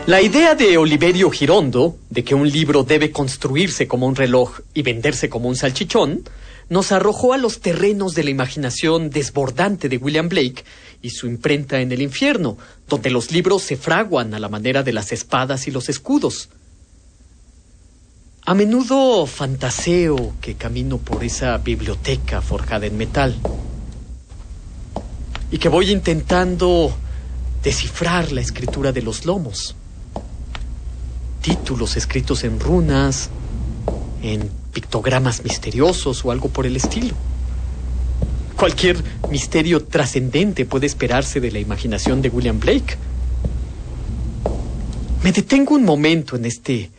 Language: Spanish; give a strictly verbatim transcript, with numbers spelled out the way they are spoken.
La idea de Oliverio Girondo, de que un libro debe construirse como un reloj y venderse como un salchichón, nos arrojó a los terrenos de la imaginación desbordante de William Blake y su imprenta en el infierno, donde los libros se fraguan a la manera de las espadas y los escudos. A menudo fantaseo que camino por esa biblioteca forjada en metal y que voy intentando descifrar la escritura de los lomos. Títulos escritos en runas, en pictogramas misteriosos o algo por el estilo. Cualquier misterio trascendente puede esperarse de la imaginación de William Blake. Me detengo un momento en este